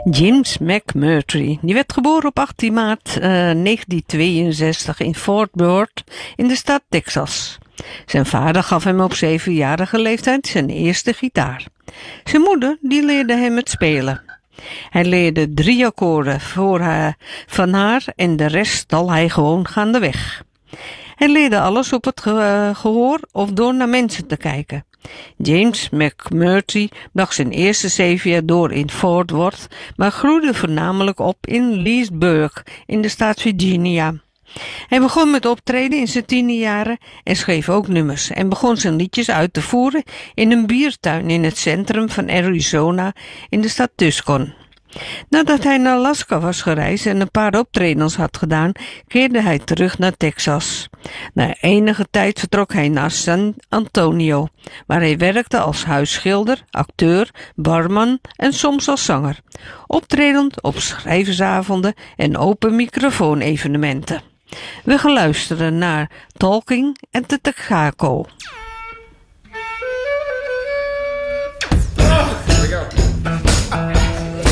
James McMurtry, die werd geboren op 18 maart 1962 in Fort Worth in de staat Texas. Zijn vader gaf hem op 7-jarige leeftijd zijn eerste gitaar. Zijn moeder die leerde hem het spelen. Hij leerde 3 akkoorden van haar en de rest stal hij gewoon gaandeweg. Hij leerde alles op het gehoor of door naar mensen te kijken. James McMurtry bracht zijn eerste 7 jaar door in Fort Worth, maar groeide voornamelijk op in Leesburg in de staat Virginia. Hij begon met optreden in zijn 10e jaren en schreef ook nummers en begon zijn liedjes uit te voeren in een biertuin in het centrum van Arizona in de stad Tucson. Nadat hij naar Alaska was gereisd en een paar optredens had gedaan, keerde hij terug naar Texas. Na enige tijd vertrok hij naar San Antonio, waar hij werkte als huisschilder, acteur, barman en soms als zanger, optredend op schrijversavonden en open microfoon-evenementen. We gaan luisteren naar Talking at the Texaco.